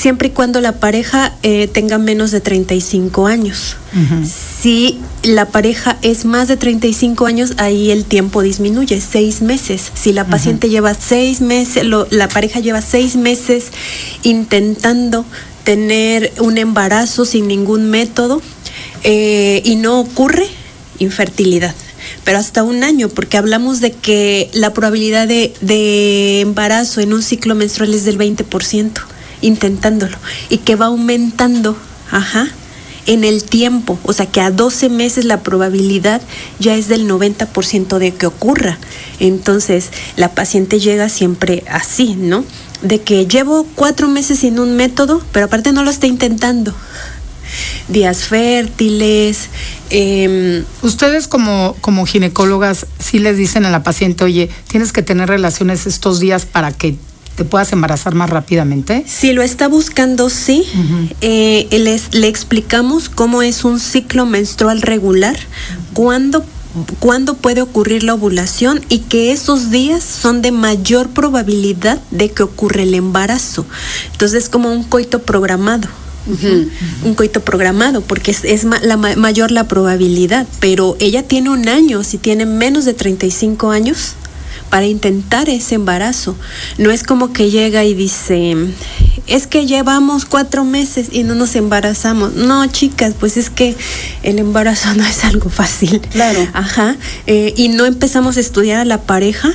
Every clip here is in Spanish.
siempre y cuando la pareja tenga menos de 35 años. Uh-huh. Si la pareja es más de 35 años, ahí el tiempo disminuye, 6 meses. Si la paciente lleva 6 meses, la pareja lleva 6 meses intentando tener un embarazo sin ningún método y no ocurre, infertilidad. Pero hasta 1 año, porque hablamos de que la probabilidad de embarazo en un ciclo menstrual es del 20%, intentándolo, y que va aumentando, en el tiempo, o sea que a 12 meses la probabilidad ya es del 90% de que ocurra. Entonces, la paciente llega siempre así, ¿no? De que llevo 4 meses sin un método, pero aparte no lo está intentando. Días fértiles. Ustedes como ginecólogas sí les dicen a la paciente, oye, tienes que tener relaciones estos días para que te puedas embarazar más rápidamente. Si lo está buscando, sí. Uh-huh. Le explicamos cómo es un ciclo menstrual regular, cuándo puede ocurrir la ovulación y que esos días son de mayor probabilidad de que ocurra el embarazo. Entonces es como un coito programado. Uh-huh. Un coito programado, porque es mayor la probabilidad, pero ella tiene 1 año, si tiene menos de 35 años, para intentar ese embarazo. No es como que llega y dice, es que llevamos 4 meses y no nos embarazamos. No, chicas, pues es que el embarazo no es algo fácil. Claro. Y no empezamos a estudiar a la pareja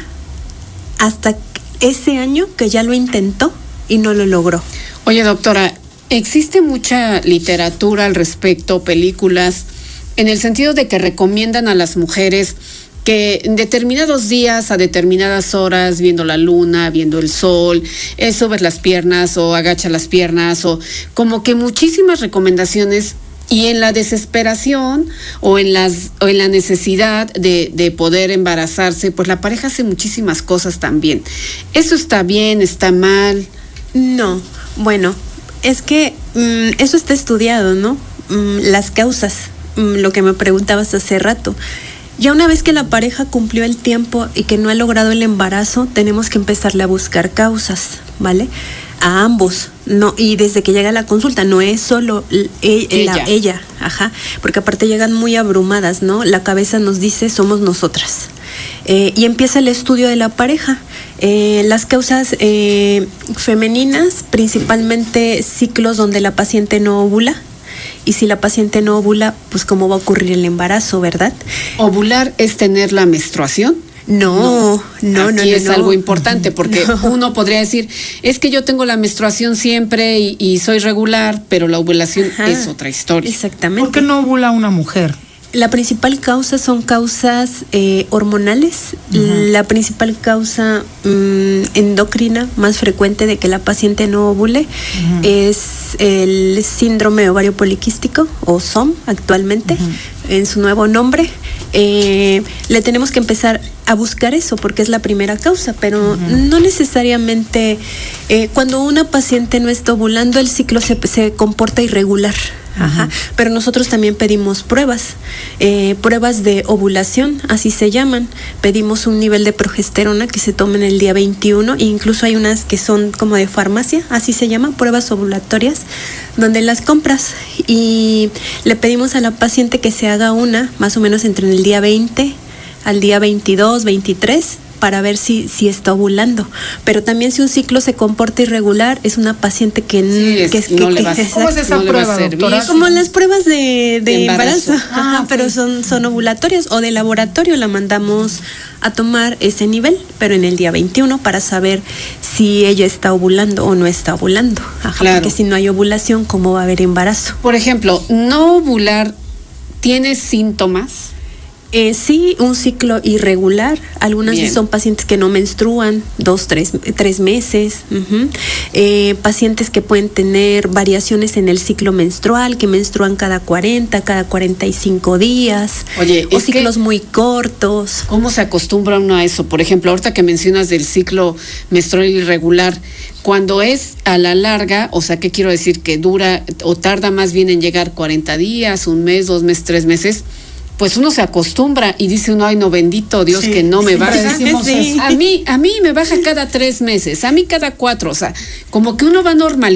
hasta ese año que ya lo intentó y no lo logró. Oye, doctora, existe mucha literatura al respecto, películas, en el sentido de que recomiendan a las mujeres que en determinados días, a determinadas horas, viendo la luna, viendo el sol, subes las piernas o agacha las piernas, o como que muchísimas recomendaciones, y en la desesperación o en la necesidad de poder embarazarse, pues la pareja hace muchísimas cosas también. ¿Eso está bien, está mal? No, bueno, es que eso está estudiado, ¿no? Las causas, lo que me preguntabas hace rato. Ya una vez que la pareja cumplió el tiempo y que no ha logrado el embarazo, tenemos que empezarle a buscar causas, ¿vale? A ambos, no, y desde que llega a la consulta, no es solo ella, porque aparte llegan muy abrumadas, ¿no? La cabeza nos dice, somos nosotras. Y empieza el estudio de la pareja. Las causas femeninas, principalmente ciclos donde la paciente no ovula. Y si la paciente no ovula, pues cómo va a ocurrir el embarazo, ¿verdad? ¿Ovular es tener la menstruación? No. Aquí es algo importante, porque uno podría decir, es que yo tengo la menstruación siempre y soy regular, pero la ovulación es otra historia. Exactamente. ¿Por qué no ovula una mujer? La principal causa son causas hormonales. Uh-huh. La principal causa endocrina más frecuente de que la paciente no ovule es el síndrome ovario poliquístico, o SOM actualmente, en su nuevo nombre. Le tenemos que empezar a buscar eso porque es la primera causa, pero no necesariamente cuando una paciente no está ovulando, el ciclo se comporta irregular. Pero nosotros también pedimos pruebas de ovulación, así se llaman. Pedimos un nivel de progesterona que se toma en el día 21, e incluso hay unas que son como de farmacia, así se llaman, pruebas ovulatorias, donde las compras y le pedimos a la paciente que se haga una más o menos entre el día 20 al día 22, 23, para ver si está ovulando. Pero también si un ciclo se comporta irregular, es una paciente que no le va a servir. ¿Cómo es esa prueba, doctora? Como las pruebas de embarazo, pero son ovulatorias, o de laboratorio la mandamos a tomar ese nivel, pero en el día 21 para saber si ella está ovulando o no está ovulando. Claro. Porque si no hay ovulación, ¿cómo va a haber embarazo? Por ejemplo, no ovular, ¿tiene síntomas? Sí, un ciclo irregular. Algunas sí son pacientes que no menstruan 3 meses. Pacientes que pueden tener variaciones en el ciclo menstrual, que menstruan cada 40, cada 45 días. Oye, o ciclos muy cortos. ¿Cómo se acostumbra uno a eso? Por ejemplo, ahorita que mencionas del ciclo menstrual irregular, cuando es a la larga, o sea, ¿qué quiero decir? Que dura o tarda más bien en llegar 40 días, 1 mes, 2 meses, 3 meses. Pues uno se acostumbra y dice uno, ay no, bendito Dios que no me baja. A mí me baja cada 3 meses, a mí cada 4, o sea, como que uno va normal.